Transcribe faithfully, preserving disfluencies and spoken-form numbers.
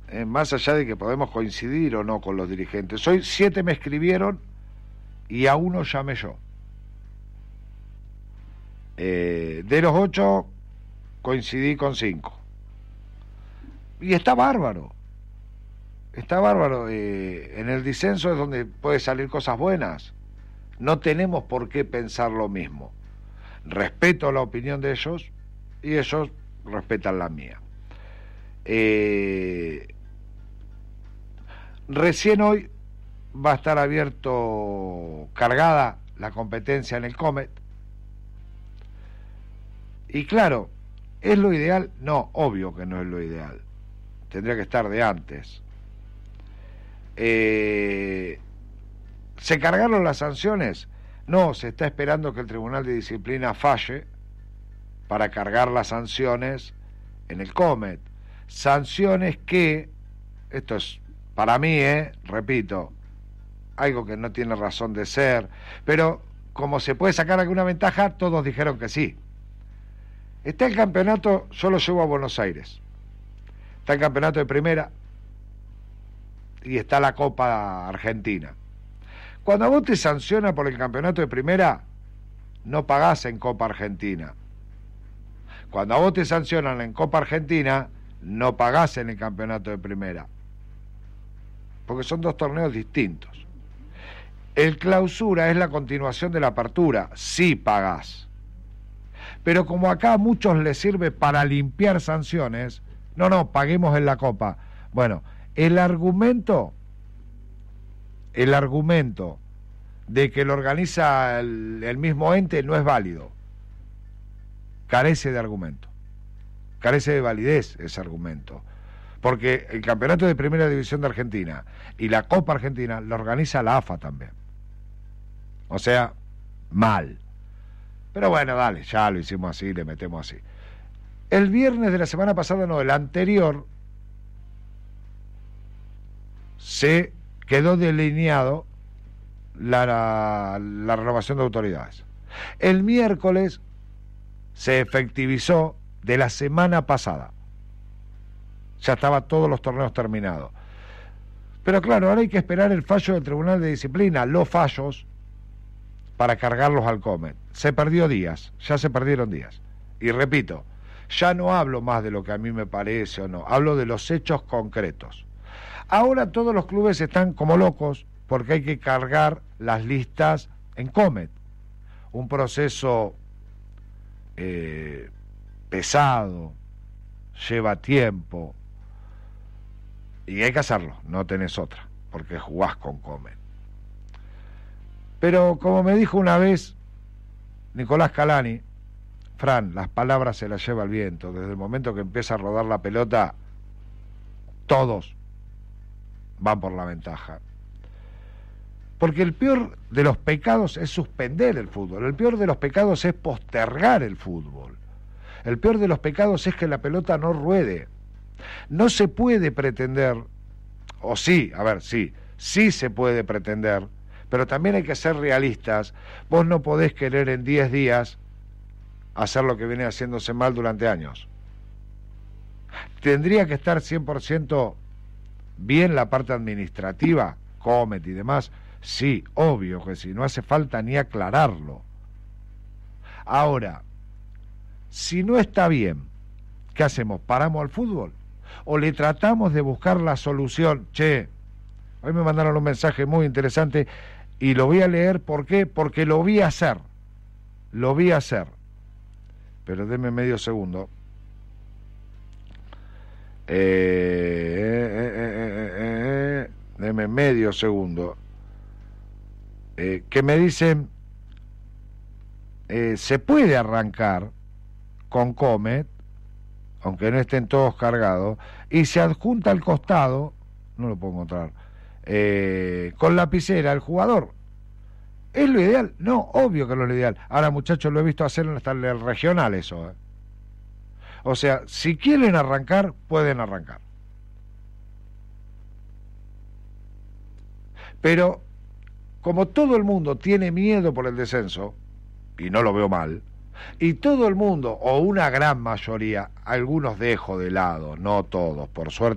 eh, más allá de que podemos coincidir o no con los dirigentes. Hoy siete me escribieron y a uno llamé yo. Eh, de los ocho coincidí con cinco. Y está bárbaro. Está bárbaro. Eh, en el disenso es donde puede salir cosas buenas. No tenemos por qué pensar lo mismo. Respeto la opinión de ellos y ellos respetan la mía. Eh, recién hoy va a estar abierto, cargada la competencia en el Comet. Y claro, ¿es lo ideal? No, obvio que no es lo ideal. Tendría que estar de antes. Eh, ¿Se cargaron las sanciones? No, se está esperando que el Tribunal de Disciplina falle para cargar las sanciones en el Comet. Sanciones que, esto es para mí, eh, repito, algo que no tiene razón de ser, pero como se puede sacar alguna ventaja, todos dijeron que sí. Está el campeonato, yo lo llevo a Buenos Aires. Está el campeonato de primera y está la Copa Argentina. Cuando a vos te sanciona por el campeonato de primera, no pagás en Copa Argentina. Cuando a vos te sancionan en Copa Argentina, no pagás en el campeonato de primera. Porque son dos torneos distintos. El clausura es la continuación de la apertura, sí pagás. Pero como acá a muchos les sirve para limpiar sanciones, no, no, paguemos en la Copa. Bueno, el argumento, el argumento de que lo organiza el, el mismo ente no es válido. Carece de argumento. Carece de validez ese argumento. Porque el campeonato de Primera División de Argentina y la Copa Argentina lo organiza la A F A también. O sea, mal. Pero bueno, dale, ya lo hicimos así, le metemos así. El viernes de la semana pasada, no, el anterior, se quedó delineado la, la, la renovación de autoridades. El miércoles se efectivizó de la semana pasada. Ya estaban todos los torneos terminados. Pero claro, ahora hay que esperar el fallo del Tribunal de Disciplina, los fallos, para cargarlos al Comet. Se perdió días, ya se perdieron días. Y repito, ya no hablo más de lo que a mí me parece o no, hablo de los hechos concretos. Ahora todos los clubes están como locos porque hay que cargar las listas en Comet. Un proceso eh, pesado, lleva tiempo, y hay que hacerlo, no tenés otra, porque jugás con Comet. Pero como me dijo una vez Nicolás Calani, Fran, las palabras se las lleva el viento. Desde el momento que empieza a rodar la pelota, todos van por la ventaja. Porque el peor de los pecados es suspender el fútbol, el peor de los pecados es postergar el fútbol, el peor de los pecados es que la pelota no ruede. No se puede pretender, o sí, a ver, sí, sí se puede pretender, pero también hay que ser realistas. Vos no podés querer en diez días hacer lo que viene haciéndose mal durante años. Tendría que estar cien por ciento bien la parte administrativa, Comet y demás. Sí, obvio que sí, no hace falta ni aclararlo. Ahora, si no está bien, ¿qué hacemos? ¿Paramos al fútbol? ¿O le tratamos de buscar la solución? Che, hoy me mandaron un mensaje muy interesante y lo voy a leer. ¿Por qué? Porque lo vi hacer. Lo vi hacer. Pero denme medio segundo. Eh, eh, eh, eh, eh, denme medio segundo. Eh, que me dicen, eh, se puede arrancar con Comet, aunque no estén todos cargados, y se adjunta al costado, no lo puedo encontrar, eh, con lapicera el jugador. ¿Es lo ideal? No, obvio que no es lo ideal. Ahora, muchachos, lo he visto hacer hasta en el regional eso. ¿eh? O sea, si quieren arrancar, pueden arrancar. Pero, como todo el mundo tiene miedo por el descenso, y no lo veo mal, y todo el mundo, o una gran mayoría, algunos dejo de lado, no todos, por suerte,